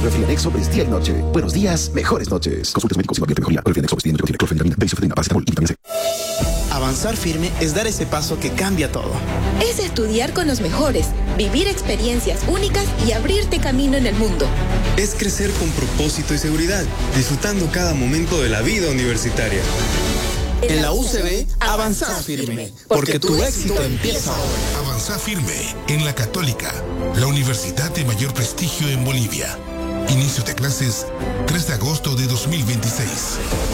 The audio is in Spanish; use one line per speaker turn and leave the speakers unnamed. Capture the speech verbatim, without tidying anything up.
Clorfenidanex Sobres día y noche. Buenos días, mejores noches. Consultas médicos y cualquier mejoría. Clorfenidanex Sobres tiene clorfenidanex, benzofenadina, paracetamol y vitamina C.
Avanzar firme es dar ese paso que cambia todo.
Es estudiar con los mejores, vivir experiencias únicas y abrirte camino en el mundo.
Es crecer con propósito y seguridad, disfrutando cada momento de la vida universitaria.
En la U C B, avanzar firme, porque tu éxito empieza ahora.
Avanzar firme en la Católica, la universidad de mayor prestigio en Bolivia. Inicio de clases tres de agosto de dos mil veintiséis.